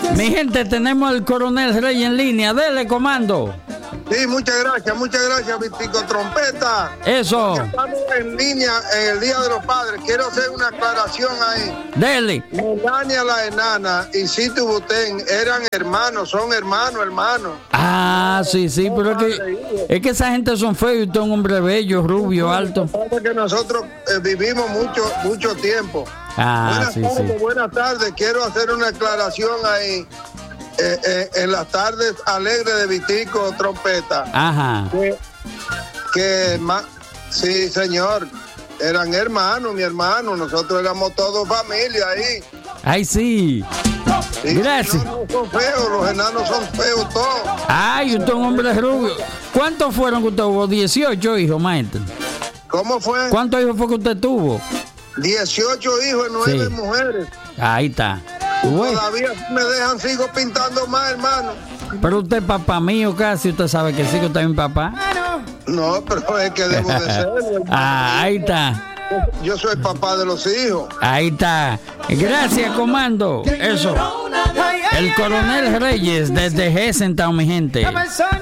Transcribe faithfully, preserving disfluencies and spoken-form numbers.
Mi gente, tenemos al coronel Rey en línea. Dele, comando. Sí, muchas gracias, muchas gracias, Vitico Trompeta. Eso. Estamos en línea en el Día de los Padres. Quiero hacer una aclaración ahí. Dele. Melania la enana y Situ Butén eran hermanos, son hermanos, hermanos. Ah, sí, sí, pero es que, es que esa gente son feos y usted es un hombre bello, rubio, alto. Porque nosotros eh, vivimos mucho, mucho tiempo. Ah, buenas sí, tardes, sí. buenas tardes. Quiero hacer una aclaración ahí. Eh, eh, en las tardes alegres de Vitico Trompeta. Ajá. Que, que ma, sí, señor, eran hermanos, mi hermano, nosotros éramos todos familia ahí. Ay, sí. Sí, Gracias. Los enanos son feos, los enanos son feos todos. Ay, usted es un hombre rubio. ¿Cuántos fueron que usted tuvo? dieciocho hijos, maestro. ¿Cómo fue? ¿Cuántos hijos fue que usted tuvo? dieciocho hijos y nueve Sí. mujeres. Ahí está. Bueno, Todavía me dejan, sigo pintando más, hermano. pero usted es papá mío casi, usted sabe que sí que usted es mi papá. No, pero es que debo de serlo. Ah, ahí está. Yo soy papá de los hijos. Ahí está. Gracias, comando. Eso. El coronel Reyes desde Hessentown, mi gente.